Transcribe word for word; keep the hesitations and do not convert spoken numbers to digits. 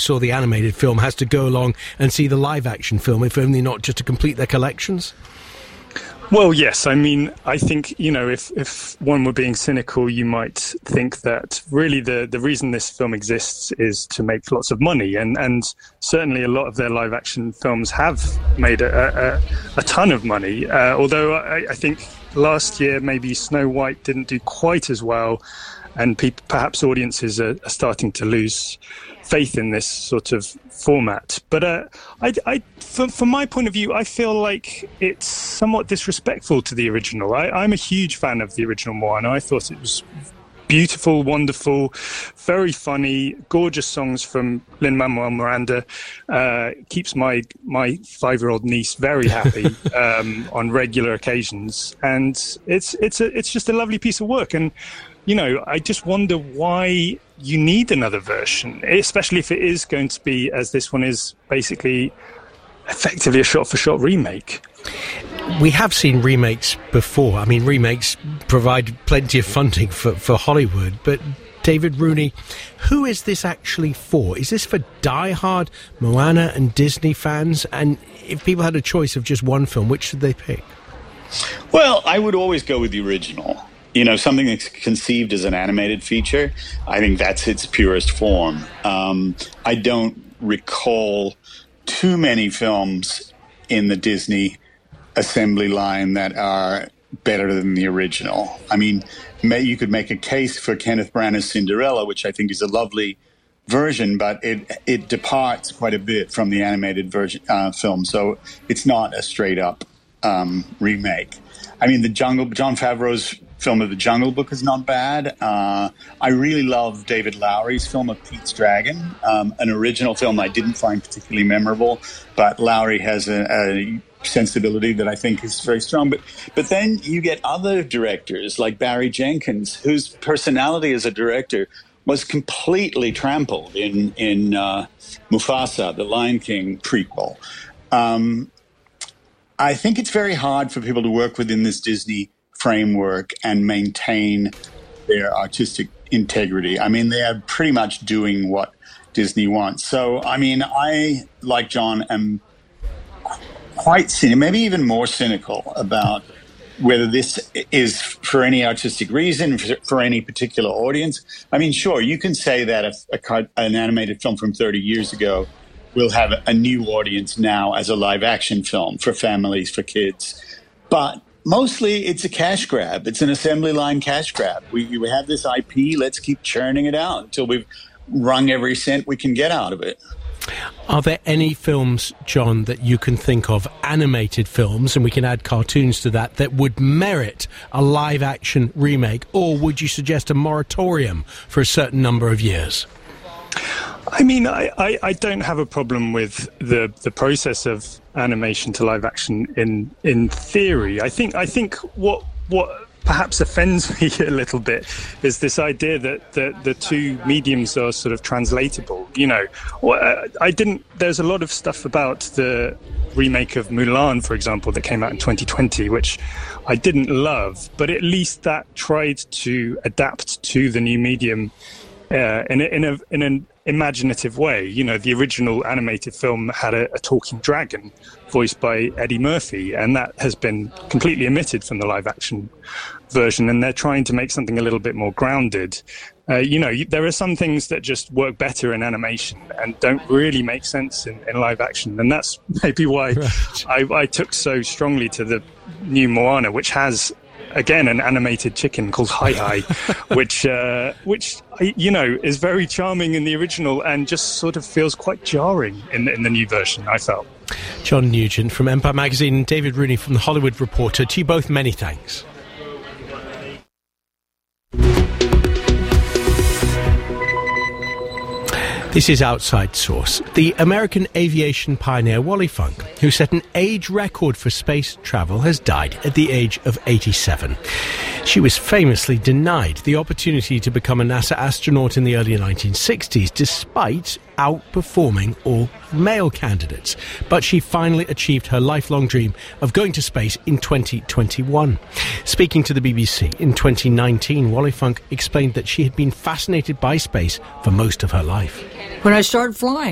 saw the animated film has to go along and see the live-action film, if only not just to complete their collections? Well, yes. I mean, I think, you know, if, if one were being cynical, you might think that really the, the reason this film exists is to make lots of money. And, and certainly a lot of their live action films have made a, a, a ton of money. Uh, although I, I think last year maybe Snow White didn't do quite as well. And pe- perhaps audiences are, are starting to lose faith in this sort of format. But uh, I, I, from, from my point of view, I feel like it's somewhat disrespectful to the original. I, I'm a huge fan of the original Moana. I thought it was beautiful, wonderful, very funny, gorgeous songs from Lin-Manuel Miranda. Uh, keeps my my five-year-old niece very happy um, on regular occasions, and it's it's a, it's just a lovely piece of work. And you know, I just wonder why you need another version, especially if it is going to be, as this one is, basically effectively a shot-for-shot remake. We have seen remakes before. I mean, remakes provide plenty of funding for, for Hollywood, but David Rooney, who is this actually for? Is this for die-hard Moana and Disney fans? And if people had a choice of just one film, which should they pick? Well, I would always go with the original. You know, something that's conceived as an animated feature, I think that's its purest form. Um, I don't recall too many films in the Disney assembly line that are better than the original. I mean, may, you could make a case for Kenneth Branagh's Cinderella, which I think is a lovely version, but it it departs quite a bit from the animated version uh, film, so it's not a straight-up um, remake. I mean, the Jungle, Jon Favreau's film of The Jungle Book is not bad. Uh, I really love David Lowery's film of Pete's Dragon, um, an original film I didn't find particularly memorable, but Lowery has a, a sensibility that I think is very strong. But but then you get other directors like Barry Jenkins, whose personality as a director was completely trampled in, in uh, Mufasa, the Lion King prequel. Um, I think it's very hard for people to work within this Disney framework and maintain their artistic integrity. I mean, they are pretty much doing what Disney wants. So, I mean, I, like John, am quite cynical, maybe even more cynical about whether this is for any artistic reason, for, for any particular audience. I mean, sure, you can say that a, a, an animated film from thirty years ago will have a, a new audience now as a live-action film for families, for kids. But mostly it's a cash grab. It's an assembly line cash grab. We, we have this I P. Let's keep churning it out until we've wrung every cent we can get out of it. Are there any films, John, that you can think of, animated films, and we can add cartoons to that, that would merit a live-action remake? Or would you suggest a moratorium for a certain number of years? I mean, I, I, I don't have a problem with the, the process of animation to live action in in theory. I think I think what what perhaps offends me a little bit is this idea that the, the two mediums are sort of translatable. You know, I didn't. There's a lot of stuff about the remake of Mulan, for example, that came out in twenty twenty, which I didn't love, but at least that tried to adapt to the new medium uh, in a, in a in an imaginative way. You know, the original animated film had a, a talking dragon voiced by Eddie Murphy, and that has been completely omitted from the live action version, and they're trying to make something a little bit more grounded. Uh, you know, there are some things that just work better in animation and don't really make sense in, in live action, and that's maybe why right. I, I took so strongly to the new Moana, which has again an animated chicken called Hai Hai, which uh, which you know is very charming in the original and just sort of feels quite jarring in, in the new version, I felt. John Nugent from Empire Magazine and David Rooney from The Hollywood Reporter, to you both many thanks. This is Outside Source. The American aviation pioneer Wally Funk, who set an age record for space travel, has died at the age of eighty-seven. She was famously denied the opportunity to become a NASA astronaut in the early nineteen sixties, despite outperforming all male candidates. But she finally achieved her lifelong dream of going to space in twenty twenty-one. Speaking to the B B C in twenty nineteen, Wally Funk explained that she had been fascinated by space for most of her life. When I started flying.